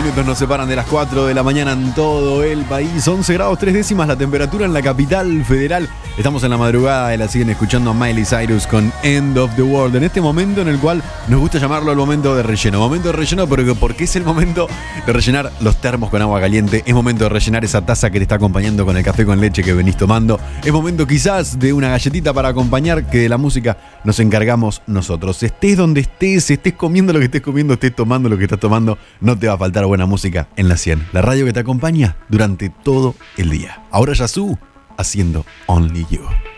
minutos nos separan de las 4 de la mañana en todo el país. 11 grados 3 décimas la temperatura en la capital federal. Estamos en la madrugada y la siguen escuchando a Miley Cyrus con End of the World. En este momento en el cual nos gusta llamarlo el momento de relleno. Momento de relleno porque es el momento de rellenar los termos con agua caliente. Es momento de rellenar esa taza que te está acompañando con el café con leche que venís tomando. Es momento quizás de una galletita para acompañar, que de la música nos encargamos nosotros. Estés donde estés comiendo lo que estés comiendo, estés tomando lo que estás tomando, no te va a faltar buena música en la 100. La radio que te acompaña durante todo el día. Ahora Yazoo haciendo Only You.